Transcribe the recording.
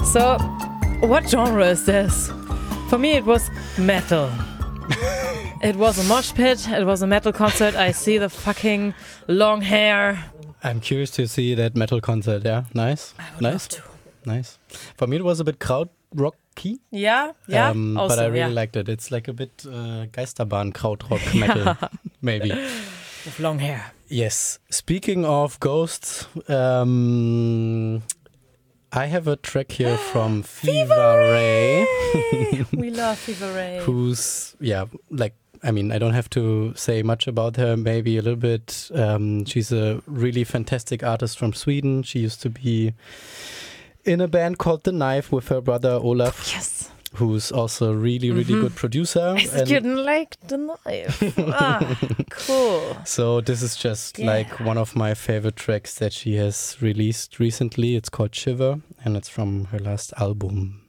So, what genre is this? For me, it was metal. It was a mosh pit. It was a metal concert. I see the fucking long hair. I'm curious to see that metal concert. Yeah, nice. I would Nice. love to. Nice. For me, it was a bit krautrocky. Yeah. Also, but I really yeah. liked it. It's like a bit Geisterbahn krautrock metal, maybe. With long hair. Yes. Speaking of ghosts, I have a track here from Fever Ray. We love Fever Ray. Who's, I don't have to say much about her, maybe a little bit. She's a really fantastic artist from Sweden. She used to be in a band called The Knife with her brother Olaf. Yes. Who's also a really, really good producer. I didn't like the knife. Cool. So this is just like one of my favorite tracks that she has released recently. It's called Shiver, and it's from her last album.